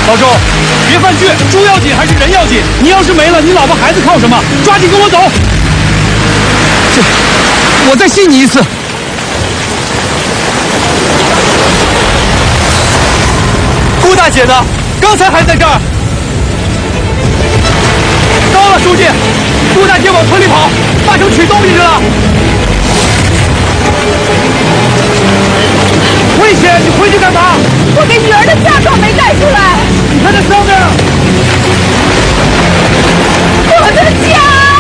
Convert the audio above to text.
老周，别犯倔，猪要紧还是人要紧？你要是没了，你老婆孩子靠什么？抓紧跟我走！我再信你一次。顾大姐呢？刚才还在这儿。到了，书记，顾大姐往村里跑，八成取东西去了。危险！你回去干嘛？ 我给女儿的嫁妆没带出来。 你看这上面。